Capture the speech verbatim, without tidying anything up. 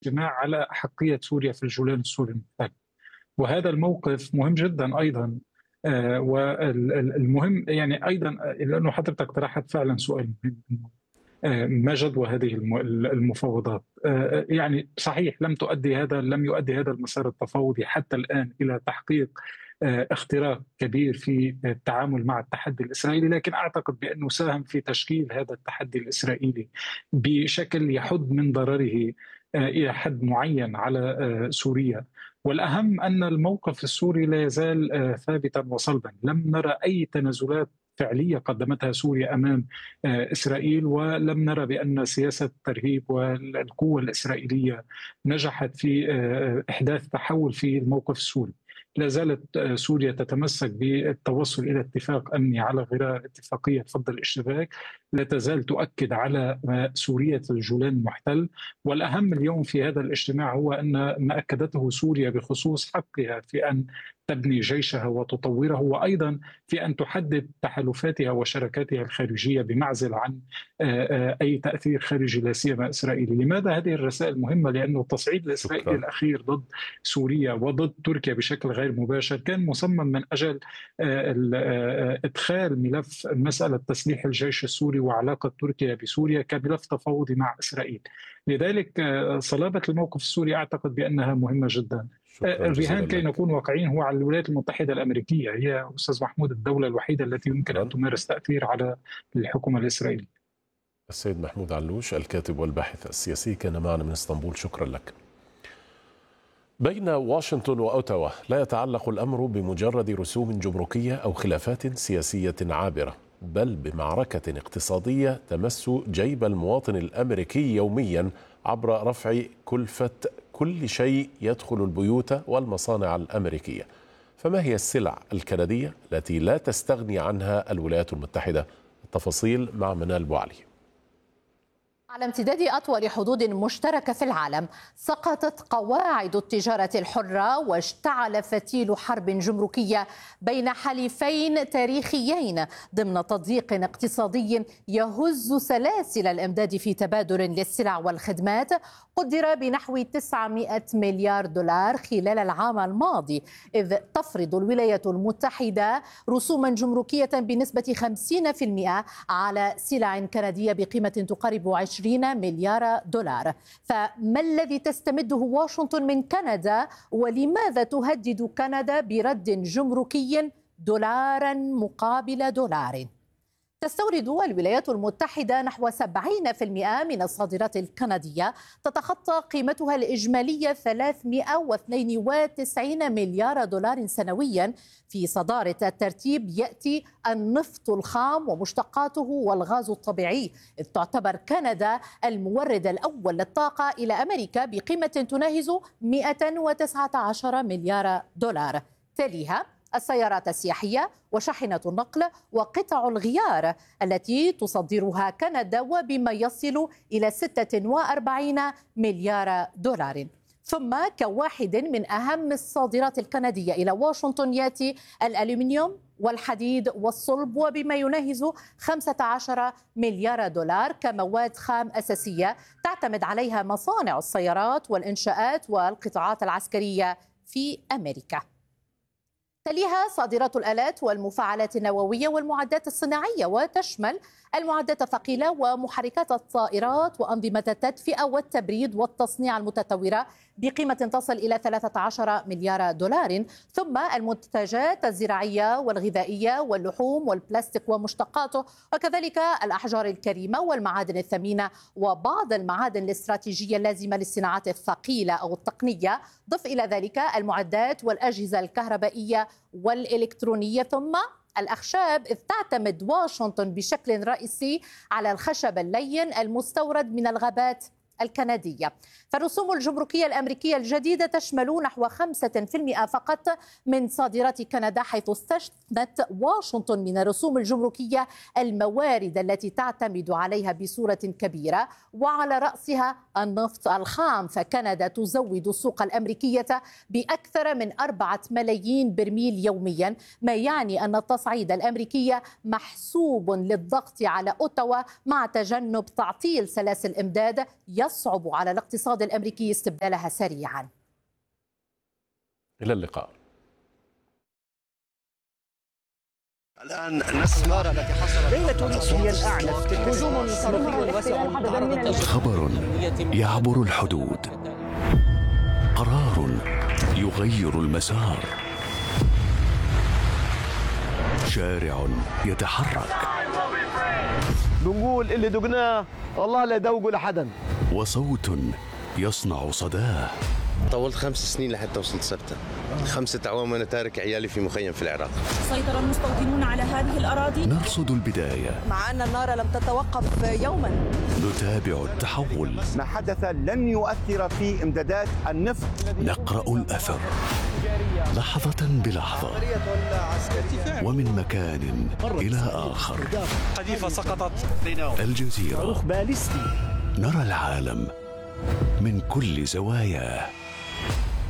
الاجتماع على أحقية سوريا في الجولان السوري المحتل. وهذا الموقف مهم جدا أيضا. آه والمهم يعني أيضا لأنه حضرتك طرحت فعلا سؤال مهم، آه ما جدوى هذه المفاوضات؟ آه يعني صحيح لم تؤدي هذا لم يؤدي هذا المسار التفاوضي حتى الآن إلى تحقيق آه اختراق كبير في التعامل مع التحدي الإسرائيلي، لكن أعتقد بأنه ساهم في تشكيل هذا التحدي الإسرائيلي بشكل يحد من ضرره إلى حد معين على سوريا. والأهم أن الموقف السوري لا يزال ثابتا وصلبا. لم نرى أي تنازلات فعلية قدمتها سوريا أمام إسرائيل، ولم نرى بأن سياسة الترهيب والقوة الإسرائيلية نجحت في إحداث تحول في الموقف السوري. لا زالت سوريا تتمسك بالتوصل إلى اتفاق أمني على غرار اتفاقية فض الاشتباك، لا تزال تؤكد على سورية الجولان المحتل. والأهم اليوم في هذا الاجتماع هو أن ما أكدته سوريا بخصوص حقها في أن تبني جيشها وتطوره، وأيضا في أن تحدد تحالفاتها وشراكاتها الخارجية بمعزل عن أي تأثير خارجي لا سيما إسرائيلي. لماذا هذه الرسائل مهمة؟ لأنه التصعيد الإسرائيلي الأخير ضد سوريا وضد تركيا بشكل غير مباشر كان مصمم من أجل إدخال ملف مسألة تسليح الجيش السوري وعلاقة تركيا بسوريا كملف تفاوضي مع إسرائيل. لذلك صلابة الموقف السوري أعتقد بأنها مهمة جدا. الرهان كي نكون واقعيين هو على الولايات المتحدة الأمريكية. هي أستاذ محمود الدولة الوحيدة التي يمكن أن تمارس تأثير على الحكومة الإسرائيلية. السيد محمود علوش الكاتب والباحث السياسي كان معنا من اسطنبول، شكرا لك. بين واشنطن وأوتاوا لا يتعلق الأمر بمجرد رسوم جمركية أو خلافات سياسية عابرة، بل بمعركة اقتصادية تمس جيب المواطن الأمريكي يوميا عبر رفع كلفة كل شيء يدخل البيوت والمصانع الأمريكية. فما هي السلع الكندية التي لا تستغني عنها الولايات المتحدة؟ التفاصيل مع منال بوعلي. على امتداد أطول حدود مشتركة في العالم سقطت قواعد التجارة الحرة واشتعل فتيل حرب جمركية بين حليفين تاريخيين ضمن تضييق اقتصادي يهز سلاسل الإمداد في تبادل للسلع والخدمات قدر بنحو تسعمائة مليار دولار خلال العام الماضي، إذ تفرض الولايات المتحدة رسوما جمركية بنسبة خمسين بالمئة على سلع كندية بقيمة تقارب عشرين مليار دولار. فما الذي تستمده واشنطن من كندا، ولماذا تهدد كندا برد جمركي دولارا مقابل دولار؟ تستورد الولايات المتحدة نحو سبعين بالمئة من الصادرات الكندية، تتخطى قيمتها الإجمالية ثلاثمائة واثنين وتسعين مليار دولار سنويا. في صدارة الترتيب يأتي النفط الخام ومشتقاته والغاز الطبيعي، إذ تعتبر كندا المورد الأول للطاقة إلى أمريكا بقيمة تناهز مائة وتسعة عشر مليار دولار. تليها السيارات السياحية وشاحنة النقل وقطع الغيار التي تصدرها كندا، وبما يصل إلى ستة وأربعين مليار دولار. ثم كواحد من أهم الصادرات الكندية إلى واشنطن يأتي الألومنيوم والحديد والصلب، وبما يناهز خمسة عشر مليار دولار كمواد خام أساسية تعتمد عليها مصانع السيارات والإنشاءات والقطاعات العسكرية في أمريكا. تليها صادرات الآلات والمفاعلات النووية والمعدات الصناعية، وتشمل المعدات الثقيلة ومحركات الطائرات وأنظمة التدفئة والتبريد والتصنيع المتطورة بقيمة تصل إلى ثلاثة عشر مليار دولار. ثم المنتجات الزراعية والغذائية واللحوم والبلاستيك ومشتقاته، وكذلك الأحجار الكريمة والمعادن الثمينة وبعض المعادن الاستراتيجية اللازمة للصناعات الثقيلة أو التقنية. ضف إلى ذلك المعدات والأجهزة الكهربائية والإلكترونية، ثم الأخشاب، إذ تعتمد واشنطن بشكل رئيسي على الخشب اللين المستورد من الغابات الكندية. فالرسوم الجمركية الأمريكية الجديدة تشمل نحو خمسة بالمئة فقط من صادرات كندا، حيث استثنت واشنطن من الرسوم الجمركية الموارد التي تعتمد عليها بصورة كبيرة، وعلى رأسها النفط الخام. فكندا تزود السوق الأمريكية بأكثر من أربعة ملايين برميل يوميا، ما يعني أن التصعيد الأمريكي محسوب للضغط على أوتاوا مع تجنب تعطيل سلاسل إمداد يصل يصعب على الاقتصاد الأمريكي استبدالها سريعا. إلى اللقاء. الآن نسمع التي حصلت ليلة هي الأعنف هجوم صاروخي واسع. خبر يعبر الحدود، قرار يغير المسار، شارع يتحرك. بنقول اللي دقناه والله لا يدوقوا لحدا، وصوت يصنع صداه. طولت خمس سنين لحتى وصلت سبتة. خمسة أعوام وأنا تارك عيالي في مخيم في العراق. سيطر المستوطنون على هذه الأراضي. نرصد البداية، مع أن النار لم تتوقف يوما. نتابع التحول. ما حدث لن يؤثر في إمدادات النفط. نقرأ الأثر لحظة بلحظة، ومن مكان إلى آخر. قذيفة سقطت. الجزيرة، باليستي. نرى العالم من كل زواياه.